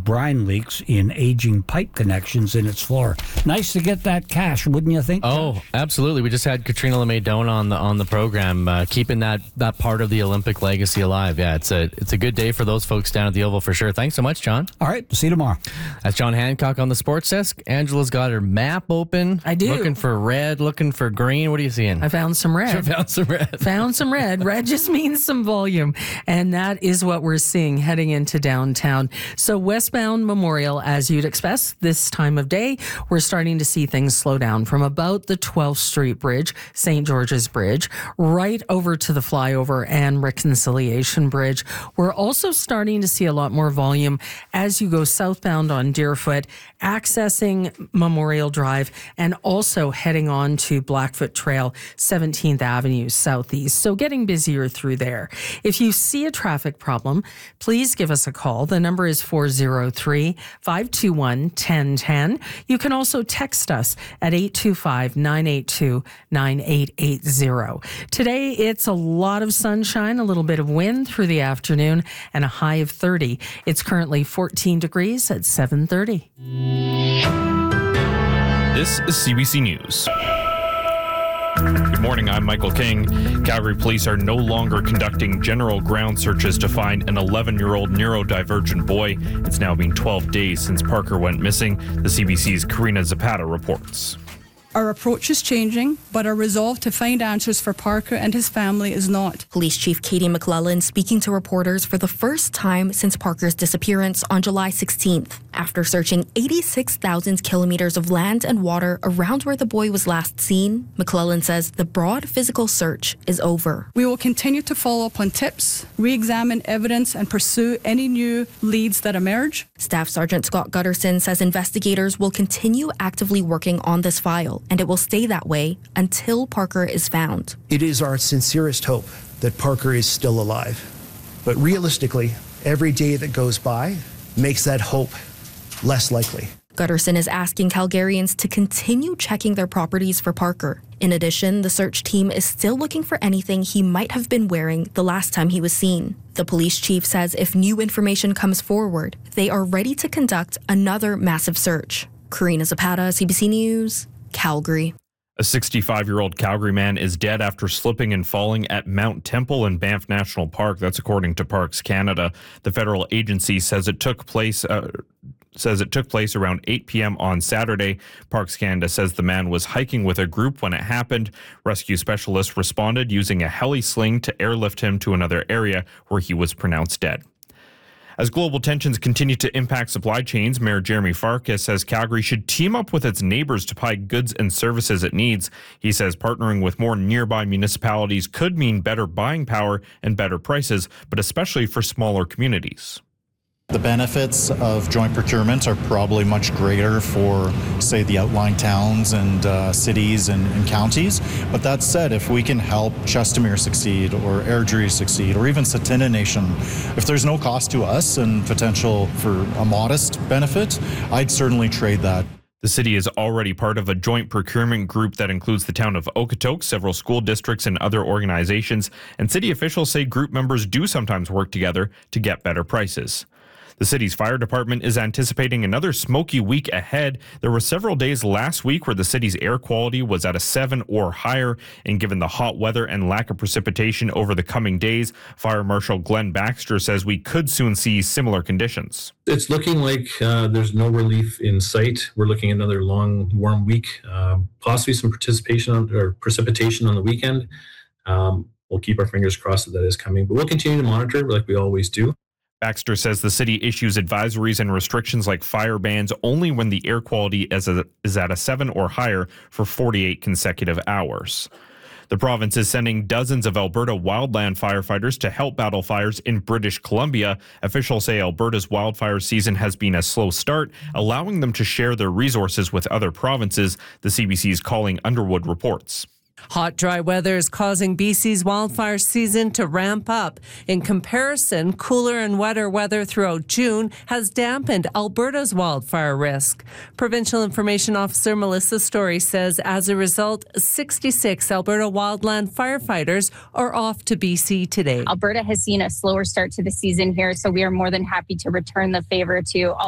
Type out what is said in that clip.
brine leaks in aging pipe connections in its floor. Nice to get that cash, wouldn't you think? Oh, absolutely. We just had Katrina LeMay-Doan on the program, keeping that part of the Olympic legacy alive. Yeah, it's a good day for those folks down at the Oval for sure. Thanks so much, John. All right, see you tomorrow. That's John Hancock on the sports desk. Angela's got her map open. I do. Looking for red, looking for green. What are you seeing? I found some red. Found some red. Red just means some volume. And that is what we're seeing heading into downtown. So westbound Memorial, as you'd expect this time of day, we're starting to see things slow down from about the 12th Street Bridge, St. George's Bridge, right over to the flyover and Reconciliation Bridge. We're also starting to see a lot more volume as you go southbound on Deerfoot, accessing Memorial Drive, and also heading on to Blackfoot Trail, 17th Avenue Southeast. So getting busier through there. If you see a traffic problem, please give us a call. The number is 403-521-1010. You can also text us at 825-982-9880. Today, it's a lot of sunshine, a little bit of wind through the afternoon, and a high of 30. It's currently 14 degrees at 7:30. This is CBC News. Good morning, I'm Michael King. Calgary police are no longer conducting general ground searches to find an 11-year-old neurodivergent boy. It's now been 12 days since Parker went missing. The CBC's Karina Zapata reports. Our approach is changing, but our resolve to find answers for Parker and his family is not. Police Chief Katie McClellan speaking to reporters for the first time since Parker's disappearance on July 16th. After searching 86,000 kilometers of land and water around where the boy was last seen, McClellan says the broad physical search is over. We will continue to follow up on tips, re-examine evidence, and pursue any new leads that emerge. Staff Sergeant Scott Gutterson says investigators will continue actively working on this file, and it will stay that way until Parker is found. It is our sincerest hope that Parker is still alive. But realistically, every day that goes by makes that hope less likely. Gutterson is asking Calgarians to continue checking their properties for Parker. In addition, the search team is still looking for anything he might have been wearing the last time he was seen. The police chief says if new information comes forward, they are ready to conduct another massive search. Karina Zapata, CBC News, Calgary. A 65-year-old Calgary man is dead after slipping and falling at Mount Temple in Banff National Park. That's according to Parks Canada. The federal agency says it took place around 8 p.m. on Saturday. Parks Canada says the man was hiking with a group when it happened. Rescue specialists responded using a heli sling to airlift him to another area where he was pronounced dead. As global tensions continue to impact supply chains, Mayor Jeremy Farkas says Calgary should team up with its neighbours to buy goods and services it needs. He says partnering with more nearby municipalities could mean better buying power and better prices, but especially for smaller communities. The benefits of joint procurement are probably much greater for, say, the outlying towns and cities and counties. But that said, if we can help Chestermere succeed or Airdrie succeed or even Satina Nation, if there's no cost to us and potential for a modest benefit, I'd certainly trade that. The city is already part of a joint procurement group that includes the town of Okotoks, several school districts, and other organizations. And city officials say group members do sometimes work together to get better prices. The city's fire department is anticipating another smoky week ahead. There were several days last week where the city's air quality was at a 7 or higher, and given the hot weather and lack of precipitation over the coming days, Fire Marshal Glenn Baxter says we could soon see similar conditions. It's looking like there's no relief in sight. We're looking at another long, warm week, possibly some precipitation on the weekend. We'll keep our fingers crossed that is coming, but we'll continue to monitor like we always do. Baxter says the city issues advisories and restrictions like fire bans only when the air quality is at a 7 or higher for 48 consecutive hours. The province is sending dozens of Alberta wildland firefighters to help battle fires in British Columbia. Officials say Alberta's wildfire season has been a slow start, allowing them to share their resources with other provinces, the CBC's Colleen Underwood reports. Hot, dry weather is causing BC's wildfire season to ramp up. In comparison, cooler and wetter weather throughout June has dampened Alberta's wildfire risk. Provincial Information Officer Melissa Story says as a result, 66 Alberta wildland firefighters are off to BC today. Alberta has seen a slower start to the season here, so we are more than happy to return the favor to all